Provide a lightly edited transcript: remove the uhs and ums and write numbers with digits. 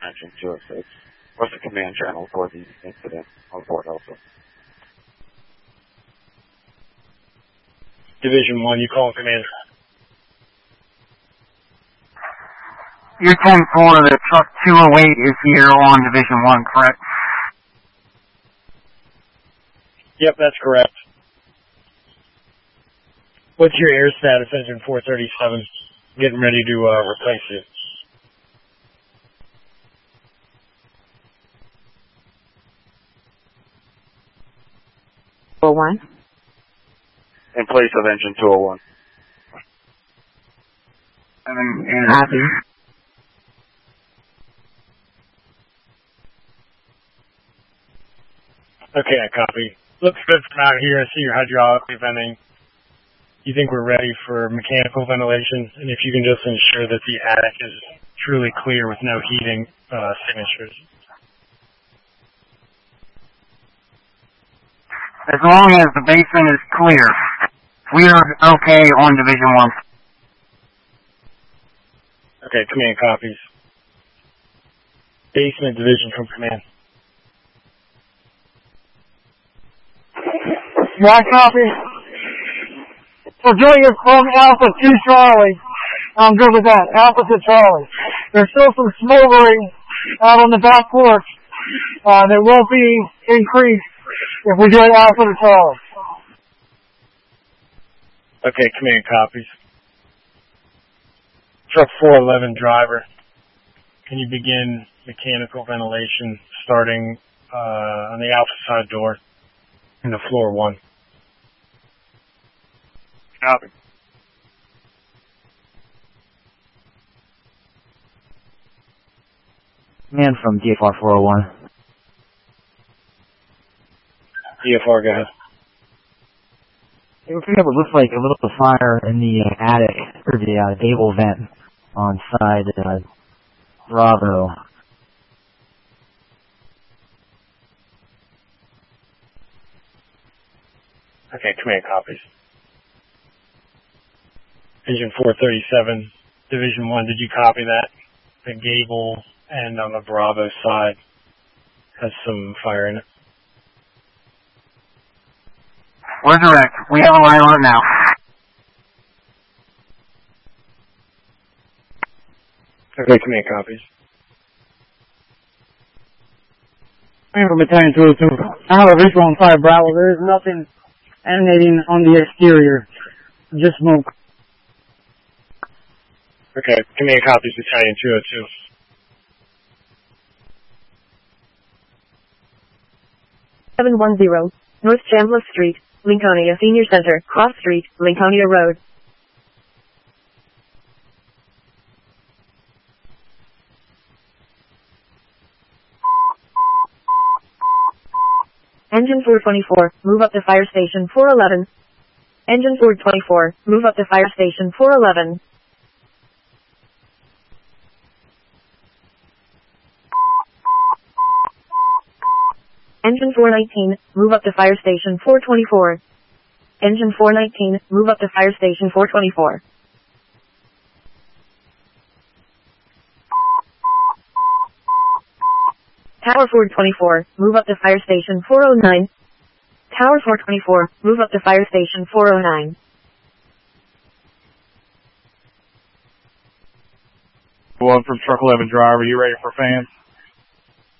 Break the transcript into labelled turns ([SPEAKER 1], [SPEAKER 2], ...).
[SPEAKER 1] Engine 206. What's the command channel for the incident on board also?
[SPEAKER 2] Division 1, you call command.
[SPEAKER 3] You're 10-4, the truck 208 is here on Division 1, correct?
[SPEAKER 2] Yep, that's correct. What's your air status, engine 437? Getting ready to replace you.
[SPEAKER 4] One.
[SPEAKER 1] In place of engine 201.
[SPEAKER 3] Happy.
[SPEAKER 2] Okay, I copy. Looks good from out here. I see your hydraulic venting. You think we're ready for mechanical ventilation? And if you can just ensure that the attic is truly clear with no heating signatures.
[SPEAKER 3] As long as the basement is clear, we are okay on Division 1.
[SPEAKER 2] Okay, command copies. Basement division from command.
[SPEAKER 5] Yeah, copy. Virginia from Alpha to Charlie. I'm good with that. Alpha to Charlie. There's still some smoldering out on the back porch. That will be increased if we do it Alpha to Charlie.
[SPEAKER 2] Okay, command copies. Truck 411 driver, can you begin mechanical ventilation starting on the Alpha side door in the floor 1?
[SPEAKER 1] Copy.
[SPEAKER 6] Man from DFR 401.
[SPEAKER 2] DFR, go ahead.
[SPEAKER 6] It looks like a little fire in the attic, or the gable vent on side Bravo.
[SPEAKER 2] Okay, command copies. Engine 437, Division 1, did you copy that? The gable and on the Bravo side has some fire in it.
[SPEAKER 3] We're direct. We have a line on it now.
[SPEAKER 2] Okay, command copies.
[SPEAKER 5] I'm from Battalion 202. I have a visual on 5 Bravo. There is nothing emanating on the exterior. Just smoke.
[SPEAKER 2] Okay, command copies, Battalion 202.
[SPEAKER 4] North Chambliss Street, Lincolnia Senior Center, Cross Street, Lincolnia Road. Engine 424, move up to fire station 411. Engine 424, move up to fire station 411. Engine 419, move up to fire station 424. Engine 419, move up to fire station 424. Tower 424, move up to fire station 409. Tower 424, move up to fire station 409.
[SPEAKER 1] One from Truck 11 driver, you ready for fans?